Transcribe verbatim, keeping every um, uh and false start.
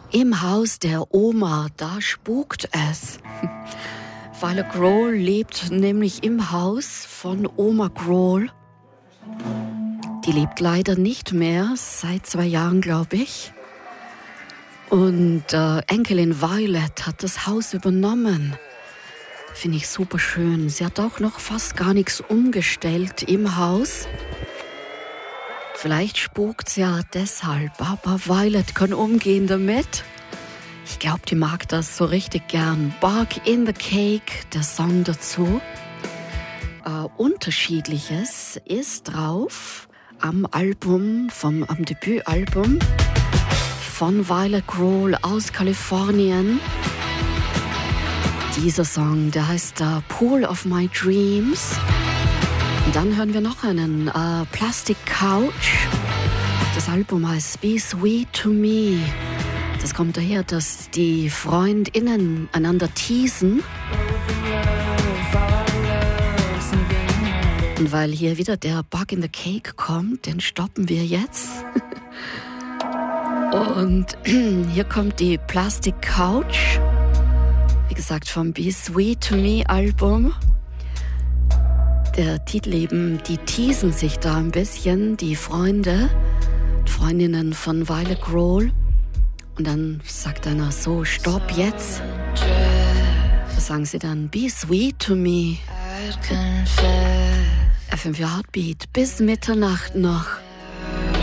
Im Haus der Oma, da spukt es. Violet Grohl lebt nämlich im Haus von Oma Grohl. Die lebt leider nicht mehr, seit zwei Jahren, glaube ich. Und äh, Enkelin Violet hat das Haus übernommen. Finde ich super schön. Sie hat auch noch fast gar nichts umgestellt im Haus. Vielleicht spukt's ja deshalb, aber Violet kann umgehen damit. Ich glaube, die mag das so richtig gern. Bark in the Cake, der Song dazu. Äh, Unterschiedliches ist drauf am Album, vom, am Debütalbum von Violet Grohl aus Kalifornien. Dieser Song, der heißt uh, Pool of My Dreams. Und dann hören wir noch einen, uh, Plastic Couch. Das Album heißt Be Sweet to Me. Das kommt daher, dass die FreundInnen einander teasen. Und weil hier wieder der Bug in the Cake kommt, den stoppen wir jetzt. Und hier kommt die Plastic Couch. Wie gesagt, vom Be Sweet to Me Album. Der Titel eben, die teasen sich da ein bisschen, die Freunde, Freundinnen von Violet Grohl. Und dann sagt einer so, stopp jetzt. Da sagen sie dann, be sweet to me. F M vier Heartbeat, bis Mitternacht noch.